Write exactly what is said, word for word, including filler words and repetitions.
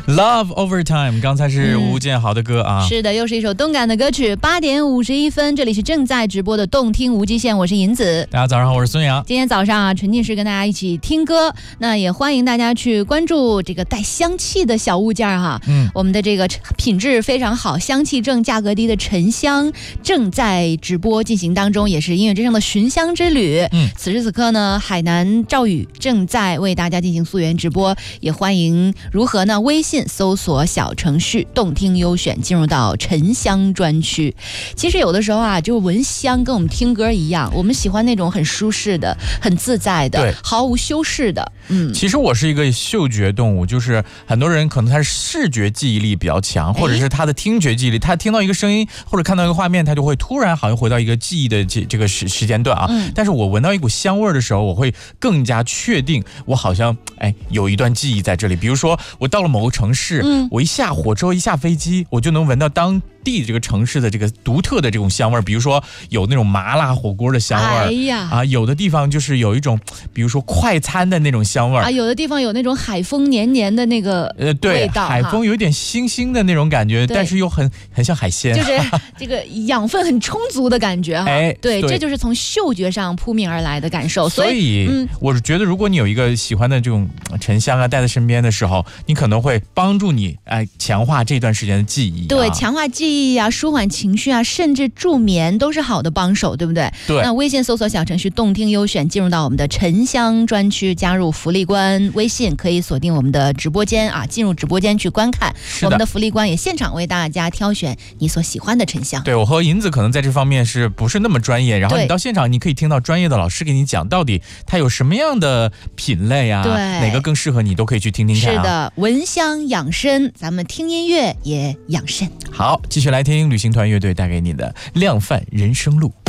Love Overtime， 刚才是吴建豪的歌啊、 嗯、是的，又是一首动感的歌曲。八点五十一分，这里是正在直播的动听无极限，我是银子。 大家早上好，我是孙杨。 今天早上啊，沉浸式跟大家一起听歌，那也欢迎大家去关注这个带香气的小物件哈。嗯，我们的这个品质非常好，香气正、价格低的沉香正在直播进行当中，也是音乐之声的寻香之旅。嗯，此时此刻呢，海南赵宇正在为大家进行溯源直播，也欢迎如何呢？微信搜索小程序动听优选，进入到沉香专区。其实有的时候啊，就闻香跟我们听歌一样，我们喜欢那种很舒适的、很自在的、毫无修饰的。嗯， 其实我是一个嗅觉动物，就是很多人可能他是视觉记忆力比较强，或者是他的听觉记忆力，他听到一个声音或者看到一个画面，他就会突然好像回到一个记忆的这这个时时间段啊。嗯，但是我闻到一股香味的时候，我会更加确定我好像哎有一段记忆在这里。比如说我到了某个城市，嗯，我一下火车一下飞机，我就能闻到当地这个城市的这个独特的这种香味，比如说有那种麻辣火锅的香味， 哎呀啊，有的地方就是有一种，比如说快餐的那种香味啊， 有的地方有那种海风黏黏的那个呃，对，海风有点腥腥的那种感觉，但是又很很像海鲜， 就是这个养分很充足的感觉哈。 哎， 对，这就是从嗅觉上扑面而来的感受。 所以，嗯，我是觉得如果你有一个喜欢的这种沉香啊，带在身边的时候，你可能会帮助你哎强化这段时间的记忆、啊， 对，强化记忆。记忆啊，舒缓情绪啊，甚至助眠都是好的帮手，对不对？ 对。 那微信搜索小程序动听优选，进入到我们的沉香专区，加入福利官微信，可以锁定我们的直播间啊，进入直播间去观看我们的福利官，也现场为大家挑选你所喜欢的沉香。 对，我和银子可能在这方面是不是那么专业，然后你到现场你可以听到专业的老师给你讲到底它有什么样的品类啊， 对， 哪个更适合你都可以去听听看、啊。 是的，闻香养身，咱们听音乐也养肾。 好，继续来听旅行团乐队带给你的《量贩人生路》。